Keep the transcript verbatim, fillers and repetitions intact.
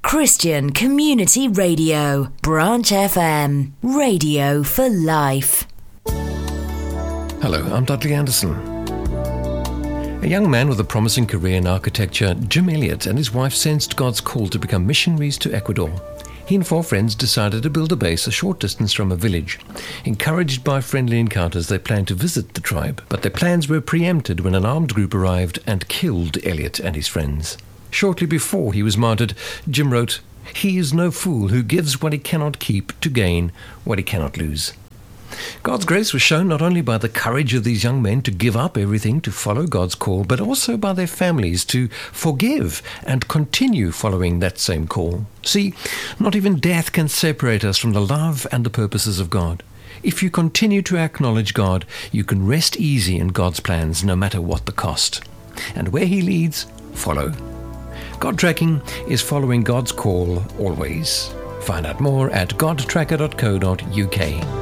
Christian Community Radio, Branch F M, radio for life. Hello, I'm Dudley Anderson. A young man with a promising career in architecture, Jim Elliott, and his wife sensed God's call to become missionaries to Ecuador. He and four friends decided to build a base a short distance from a village. Encouraged by friendly encounters, they planned to visit the tribe, but their plans were preempted when an armed group arrived and killed Elliott and his friends. Shortly before he was martyred, Jim wrote, "He is no fool who gives what he cannot keep to gain what he cannot lose." God's grace was shown not only by the courage of these young men to give up everything to follow God's call, but also by their families to forgive and continue following that same call. See, not even death can separate us from the love and the purposes of God. If you continue to acknowledge God, you can rest easy in God's plans, no matter what the cost. And where He leads, follow. God Tracking is following God's call always. Find out more at god tracker dot co dot u k.